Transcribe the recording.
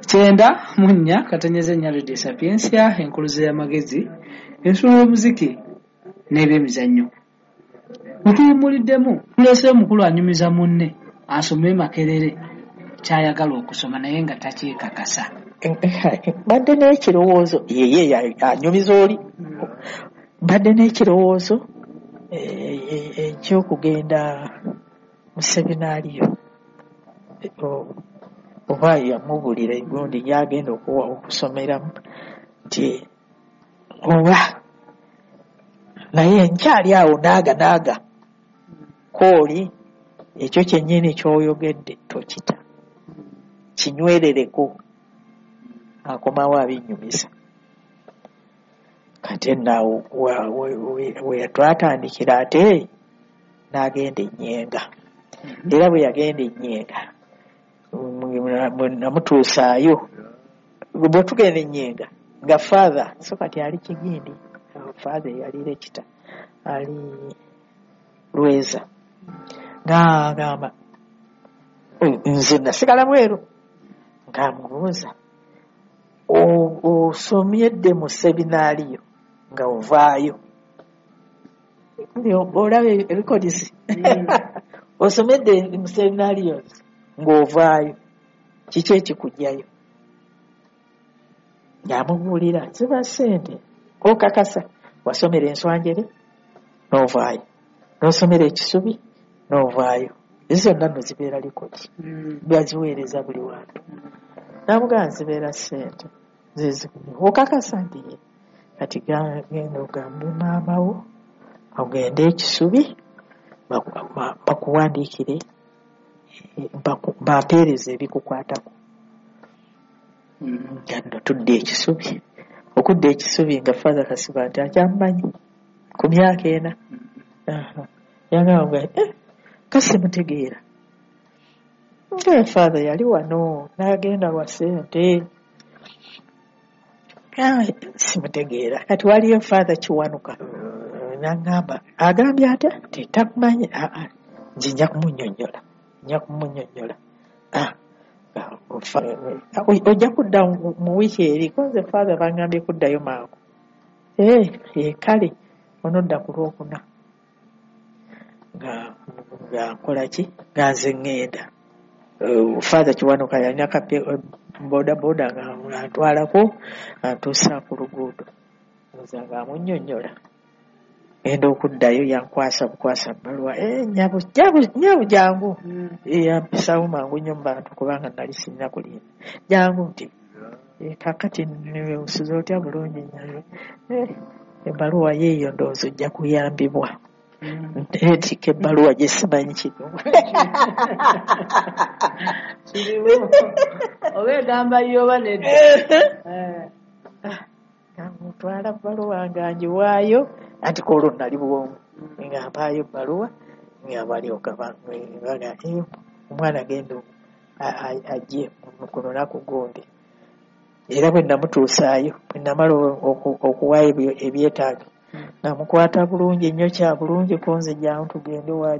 Kyenda munnya katanyeze nyalidi sapiensia enkuluze y'amagezi ensolo y'omuziki n'ebyemizannyo. Mutuwumuliddemu tulese omukulu anyumiza munne asome Makerere kyayagala okusoma naye nga takyekakasa. Badde n'ekirowoozo yeye anyumiza oli. Badde n'ekirowoozo ekyokugenda mu seminaariyo oba yamubulira egundi gyagenda okusomeramu nti oba naye nkyali awo naaga kooli ekyo kyennyini kyoyogedde tokita kinywerereko akomawo abinyumiza. Kati naawo we twatandikira ate n'agenda Ennyenga. Era bwe yagenda Ennyenga namutuusaayo bwe tugenda Ennyenga nga father so kati ali Kigindi, father yali lekita ali Lweza ng'agamba nze nasigala bweru ng'amubuuza osomyedde mu seminaariyo nga ovaayo olaba ebikodisi osomedde mu seminaariyo ng'ovaayo kiki ekikugyayo? Yamubuulira ziba ssente okakasa wasomera Enswanjere n'ovaayo, n'osomera Ekisubi n'ovaayo, zonna nno zibeera likodi baziweereza buli wantu. Namugaa nzibeera ssente okakasa nti ye kati genda ogambe maama wo ogende Ekisubi bakuwandiikire bampeereza ebikukwatako. Nga nno tudde Ekisubi okudda Ekisubi nga Father Kasiba nti akyamumanyi ku myaka ena yagamba kasi mutegeera nga Father yali wano n'agenda wa ssente simutegeera kati waliyo Father Kiwanuka n'agamba agambye ate nti takumanyi nze nja kumunnyonnyola ojja kudda mu wiiki eri koze Father bangambye kuddayo mangu kale onodda ku Lwokuna nga nkola ki nga nze ŋŋenda. Father Kiwanuka yalina boda nga antwalako antuusa ku luguudo oza nga amunnyonnyola genda okuddayo yankwasa bukwasa bbaluwa nyabu jangu yampisawo mangu nnyo mu bantu kubanga nali sirina kulinda jangu nti kakati osuze otya bulungi nyayo ebbaluwa yeeyo ndowooza ojja kuyambibwa nteetika ebbaluwa gye simanyi kino oba egamba yoba nedda mutwala bbaluwa nga ngiwaayo anti koolwo nali bwomu nga mpaayo bbaluwa nga balyoka omwana agenda ajje ku lunaku gundi. Era bwe namutuusaayo bwe namala okuwaayo ebyetaago namukwata bulungi nnyo kya bulungi kunze jangu tugende wa